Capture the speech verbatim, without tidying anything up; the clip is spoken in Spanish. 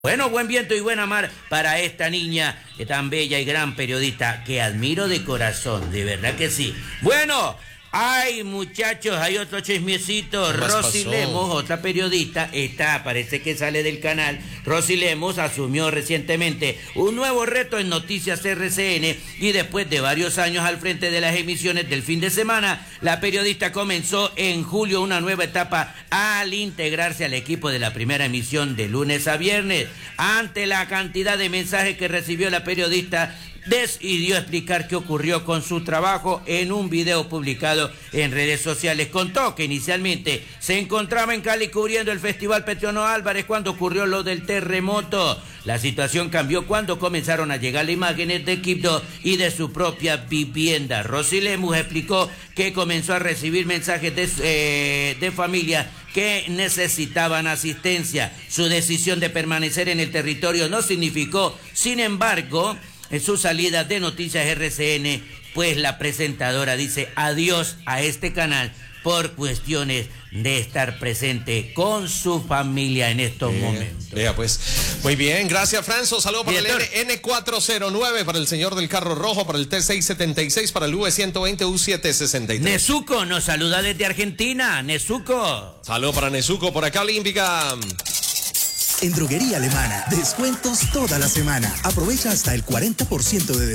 Bueno, buen viento y buena mar para esta niña que tan bella y gran periodista que admiro de corazón, de verdad que sí. Bueno, ay muchachos, hay otro chismecito. Rosy Lemos, otra periodista, está, parece que sale del canal. Rosy Lemos asumió recientemente un nuevo reto en Noticias R C N y después de varios años al frente de las emisiones del fin de semana, la periodista comenzó en julio una nueva etapa al integrarse al equipo de la primera emisión de lunes a viernes. Ante la cantidad de mensajes que recibió la periodista, decidió explicar qué ocurrió con su trabajo en un video publicado en redes sociales. Contó que inicialmente se encontraba en Cali cubriendo el Festival Petiono Álvarez cuando ocurrió lo del terremoto. La situación cambió cuando comenzaron a llegar las imágenes de Quibdó y de su propia vivienda. Rosy Lemos explicó que comenzó a recibir mensajes de, eh, de familia que necesitaban asistencia. Su decisión de permanecer en el territorio no significó, sin embargo, en su salida de Noticias R C N, pues la presentadora dice adiós a este canal por cuestiones de estar presente con su familia en estos bien, momentos. Vea pues, muy bien, gracias Franzo, saludo para Director. el N cuatrocientos nueve, para el señor del carro rojo, para el T seiscientos setenta y seis, para el U ciento veinte, U setecientos sesenta y tres. Nezuko nos saluda desde Argentina, Nezuko. Saludo para Nezuko, por acá Olímpica. En Droguería Alemana, descuentos toda la semana. Aprovecha hasta el cuarenta por ciento de